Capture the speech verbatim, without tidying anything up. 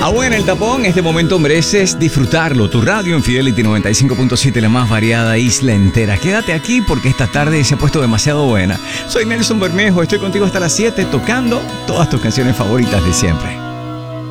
Agua en el tapón, este momento mereces disfrutarlo. Tu radio en Fidelity noventa y cinco punto siete, la más variada isla entera. Quédate aquí porque esta tarde se ha puesto demasiado buena. Soy Nelson Bermejo, estoy contigo hasta las siete tocando todas tus canciones favoritas de siempre.